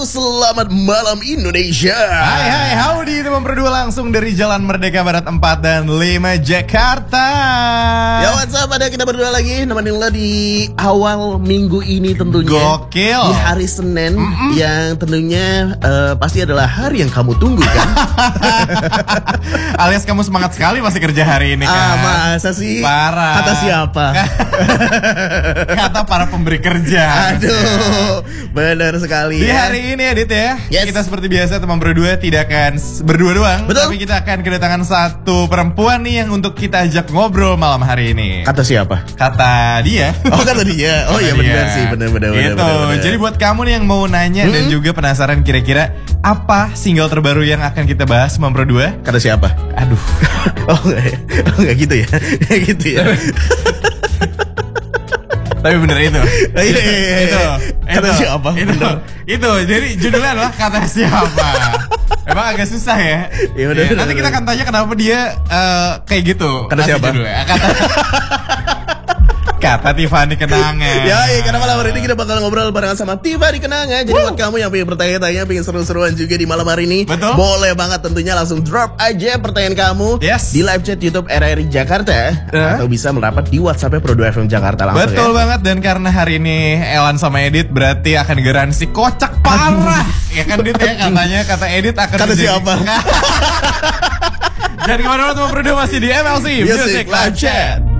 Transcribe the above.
Selamat malam Indonesia. Hai howdy, teman berdua langsung dari Jalan Merdeka Barat 4 dan 5 Jakarta. Ya what's up, ada kita berdua lagi nemenin lo di awal minggu ini tentunya. Gokil. Di hari Senin yang tentunya pasti adalah hari yang kamu tunggu kan. Alias kamu semangat sekali masih kerja hari ini kan. Masa sih? Parah. Kata siapa? Kata para pemberi kerja. Aduh, benar sekali Di ya. hari ini Adit ya, Yes. kita seperti biasa teman berdua tidak akan berdua doang. Betul. Tapi kita akan kedatangan satu perempuan nih yang untuk kita ajak ngobrol malam hari ini. Kata siapa? Kata dia. Oh, kata dia. Oh iya benar sih, benar. Gitu. Jadi buat kamu nih yang mau nanya dan juga penasaran kira-kira apa single terbaru yang akan kita bahas teman berdua? Kata siapa? Aduh. Oh enggak gitu ya. Gitu ya. Tapi bener itu. Iya. Kata siapa? Itu. Jadi judulnya adalah kata siapa. Emang agak susah ya. Ya udah. Nanti kita akan tanya kenapa dia kayak gitu. Kata Kasih siapa? judulnya. Kata Tiffany Kenangan. Ya, karena malam hari ini kita bakal ngobrol barengan sama Tiffany Kenangan. Jadi buat kamu yang pengen bertanya-tanya, pengen seru-seruan juga di malam hari ini, betul, boleh banget tentunya langsung drop aja pertanyaan kamu di live chat YouTube RRI Jakarta atau bisa merapat di WhatsApp Pro 2 FM Jakarta langsung. Betul banget, dan karena hari ini Elan sama Edit berarti akan garansi kocak parah. Ya kan Dit ya, katanya kata Edit akan kata siapa? Jadi kemana-mana teman berdua masih di MLC Music Live Chat.